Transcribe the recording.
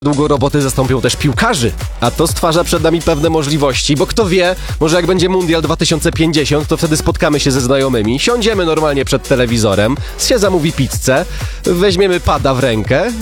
Długo roboty zastąpią też piłkarzy, a to stwarza przed nami pewne możliwości, bo kto wie, może jak będzie Mundial 2050, to wtedy spotkamy się ze znajomymi, siądziemy normalnie przed telewizorem, się zamówi pizzę, weźmiemy pada w rękę